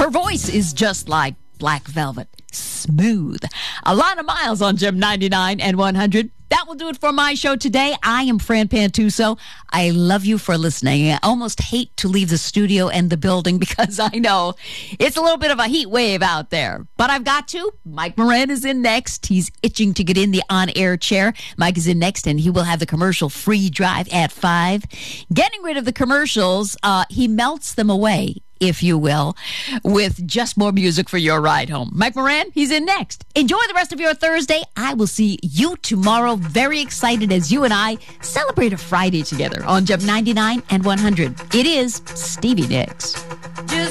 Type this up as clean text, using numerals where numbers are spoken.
Her voice is just like black velvet. Smooth. Alana Miles on Gem 99 and 100. That will do it for my show today. I am Fran Pantuso. I love you for listening. I almost hate to leave the studio and the building because I know it's a little bit of a heat wave out there. But I've got to. Mike Moran is in next. He's itching to get in the on-air chair. Mike is in next, and he will have the commercial-free drive at 5. Getting rid of the commercials, he melts them away, if you will, with just more music for your ride home. Mike Moran, he's in next. Enjoy the rest of your Thursday. I will see you tomorrow. Very excited as you and I celebrate a Friday together on Gem 99 and 100. It is Stevie Nicks.